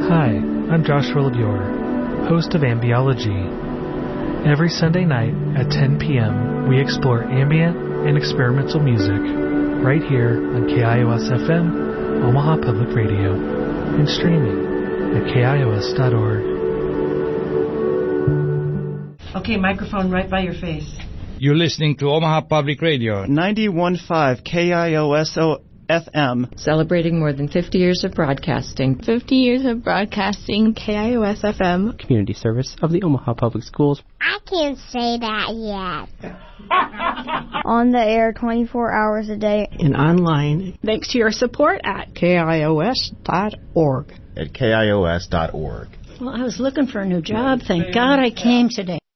Hi, I'm Joshua LeBure, host of Ambiology. Every Sunday night at 10 p.m., we explore ambient and experimental music right here on KIOS-FM, Omaha Public Radio, and streaming at KIOS.org. Okay, microphone right by your face. You're listening to Omaha Public Radio. 91.5 KIOS-FM. Celebrating more than 50 years of broadcasting. 50 years of broadcasting, KIOS-FM. Community service of the Omaha Public Schools. I can't say that yet. On the air 24 hours a day. And online. Thanks to your support at KIOS.org. At KIOS.org. Well, I was looking for a new job. Thank God I came today.